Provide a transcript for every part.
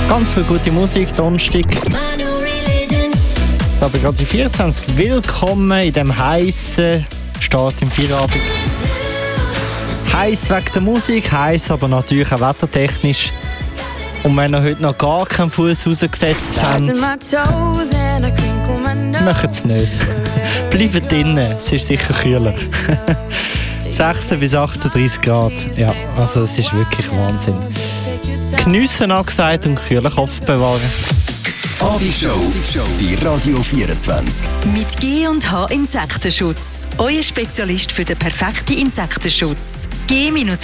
Ganz viel gute Musik, Donnerstag. Aber gerade die 24. Willkommen in dem heißen Start im Feierabend. Heiß wegen der Musik, heiß aber natürlich auch wettertechnisch. Und wenn ihr heute noch gar keinen Fuß rausgesetzt habt, macht es nicht. Bleibt drinnen, es ist sicher kühler. 16 bis 38 Grad. Ja, also es ist wirklich Wahnsinn. Geniessen angesagt und kühlen Kopf bewahren. Abendshow bei Radio 24. Mit G&H Insektenschutz. Euer Spezialist für den perfekten Insektenschutz. g-h.ch.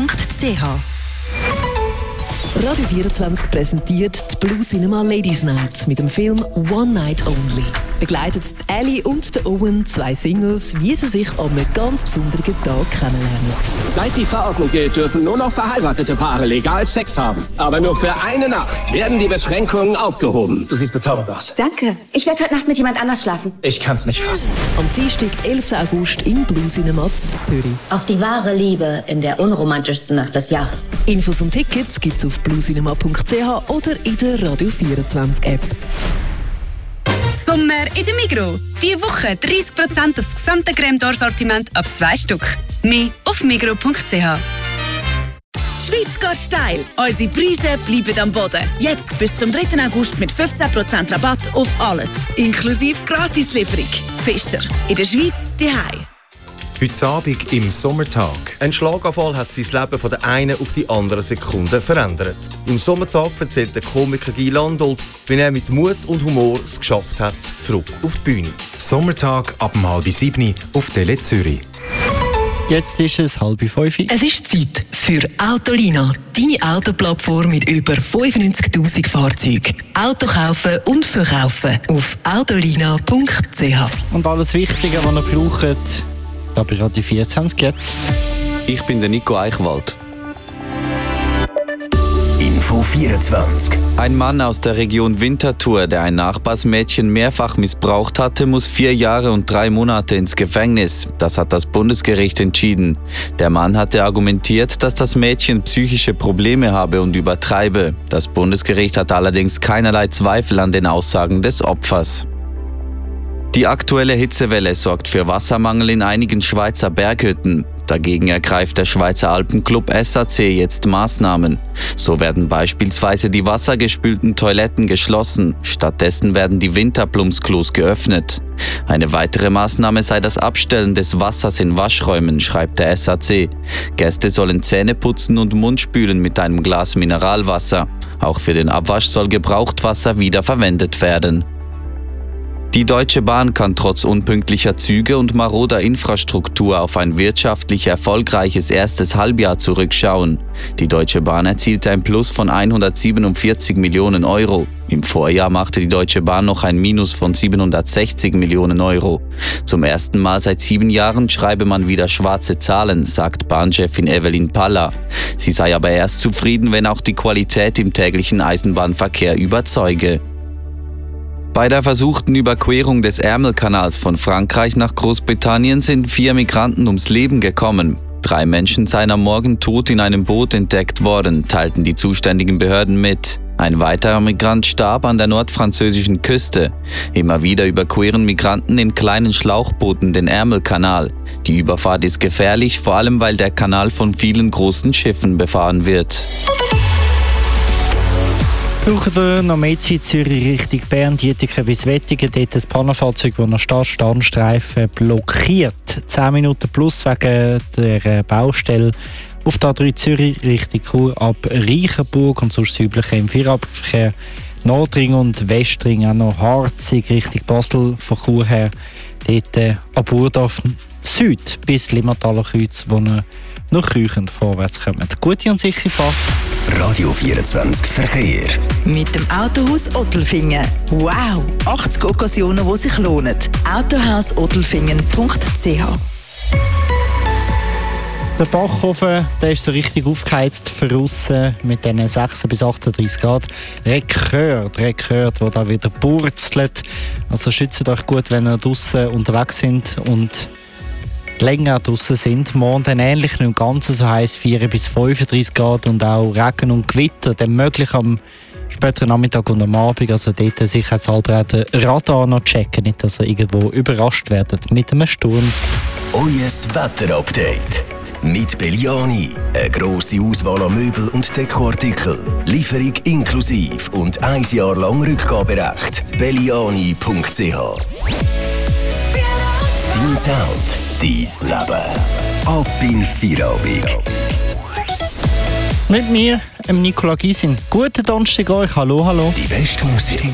Radio 24 präsentiert die Blue Cinema Ladies Night mit dem Film One Night Only. Begleitet Ellie und Owen, zwei Singles, wie sie sich an einem ganz besonderen Tag kennenlernen. Seit die Verordnung gilt, dürfen nur noch verheiratete Paare legal Sex haben. Aber nur für eine Nacht werden die Beschränkungen aufgehoben. Du siehst bezaubernd aus. Danke. Ich werde heute Nacht mit jemand anders schlafen. Ich kann's nicht fassen. Am Dienstag, 11. August im Blue Cinema Zürich. Auf die wahre Liebe in der unromantischsten Nacht des Jahres. Infos und Tickets gibt's auf bluecinema.ch oder in der Radio 24 App. Sommer in der Migros. Diese Woche 30% aufs gesamte Crème d'Or-Sortiment ab 2 Stück. Mehr auf migros.ch. Schweiz geht steil. Unsere Preise bleiben am Boden. Jetzt bis zum 3. August mit 15% Rabatt auf alles. Inklusive Gratislieferung. Pfister. In der Schweiz daheim. Heute Abend im Sommertag. Ein Schlaganfall hat sein Leben von der einen auf die andere Sekunde verändert. Im Sommertag erzählt der Komiker Guy Landolt, wie er mit Mut und Humor es geschafft hat, zurück auf die Bühne. Sommertag ab 6:30 auf Tele Zürich. Jetzt ist es 4:30. Es ist Zeit für Autolina, deine Autoplattform mit über 95'000 Fahrzeugen. Auto kaufen und verkaufen auf autolina.ch. Und alles Wichtige, was ihr braucht, da bei Radio 24 jetzt. Ich bin der Nico Eichwald. Info 24. Ein Mann aus der Region Winterthur, der ein Nachbarsmädchen mehrfach missbraucht hatte, muss 4 Jahre und 3 Monate ins Gefängnis. Das hat das Bundesgericht entschieden. Der Mann hatte argumentiert, dass das Mädchen psychische Probleme habe und übertreibe. Das Bundesgericht hat allerdings keinerlei Zweifel an den Aussagen des Opfers. Die aktuelle Hitzewelle sorgt für Wassermangel in einigen Schweizer Berghütten. Dagegen ergreift der Schweizer Alpenclub SAC jetzt Maßnahmen. So werden beispielsweise die wassergespülten Toiletten geschlossen. Stattdessen werden die Winterplumpsklos geöffnet. Eine weitere Maßnahme sei das Abstellen des Wassers in Waschräumen, schreibt der SAC. Gäste sollen Zähne putzen und Mund spülen mit einem Glas Mineralwasser. Auch für den Abwasch soll Gebrauchtwasser wiederverwendet werden. Die Deutsche Bahn kann trotz unpünktlicher Züge und maroder Infrastruktur auf ein wirtschaftlich erfolgreiches erstes Halbjahr zurückschauen. Die Deutsche Bahn erzielte ein Plus von 147 Millionen Euro. Im Vorjahr machte die Deutsche Bahn noch ein Minus von 760 Millionen Euro. Zum ersten Mal seit 7 Jahren schreibe man wieder schwarze Zahlen, sagt Bahnchefin Evelyn Palla. Sie sei aber erst zufrieden, wenn auch die Qualität im täglichen Eisenbahnverkehr überzeuge. Bei der versuchten Überquerung des Ärmelkanals von Frankreich nach Großbritannien sind 4 Migranten ums Leben gekommen. 3 Menschen seien am Morgen tot in einem Boot entdeckt worden, teilten die zuständigen Behörden mit. Ein weiterer Migrant starb an der nordfranzösischen Küste. Immer wieder überqueren Migranten in kleinen Schlauchbooten den Ärmelkanal. Die Überfahrt ist gefährlich, vor allem weil der Kanal von vielen großen Schiffen befahren wird. Braucht ihr noch mehr Zeit Zürich Richtung Bern, Dietiken bis Wettigen, dort ein Pannerfahrzeug, das noch Standstreifen blockiert. 10 Minuten plus wegen der Baustelle. Auf der A3 Zürich Richtung Chur ab Reichenburg und sonst das Übliche im Feierabendverkehr. Nordring und Westring auch noch Harzig Richtung Basel von Chur her. Dort ab Urdorf Süd bis Limmertaler Kreuz, wo ihr noch kriechend vorwärts kommt. Gute und sichere Fahrt. Radio 24 Verkehr. Mit dem Autohaus Ottelfingen. Wow! 80 Occasionen, die sich lohnen. Autohausottelfingen.ch. Der Bachhofen, der ist so richtig aufgeheizt für aussen mit diesen 36 bis 38 Grad. Rekord, wo da wieder purzelt. Also schützt euch gut, wenn ihr draussen unterwegs sind und länger draussen sind. Morgen dann ähnlich, nicht im Ganzen so heiß, 4 bis 35 Grad und auch Regen und Gewitter, dann möglich am später Nachmittag und am Abend. Also dort sicherheitshalber auch den Radar noch checken, nicht, dass ihr irgendwo überrascht werdet mit einem Sturm. Euer Wetterupdate. Mit Belliani. Eine grosse Auswahl an Möbel und Dekoartikeln. Lieferung inklusiv und 1 Jahr lang Rückgaberecht. Belliani.ch. Dein Sound, dein Leben. Ab in Feierabend. Mit mir, Nicola Gysin. Guten Donnerstag euch. Hallo, hallo. Die beste Musik.